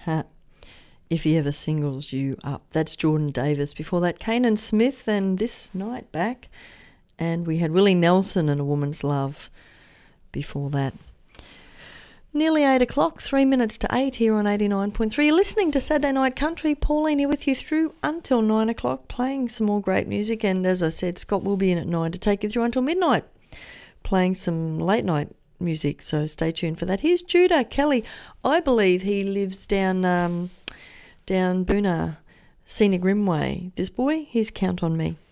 If he ever singles you up. That's Jordan Davis. Before that, Kanan Smith and This Night Back. And we had Willie Nelson and A Woman's Love before that. Nearly 8 o'clock, 3 minutes to 8 here on 89.3. You're listening to Saturday Night Country. Pauline here with you through until 9 o'clock, playing some more great music. And as I said, Scott will be in at 9 to take you through until midnight, playing some late night music. So stay tuned for that. Here's Judah Kelly. I believe he lives down Boonah, Scenic Rimway. This boy, he's Count on Me.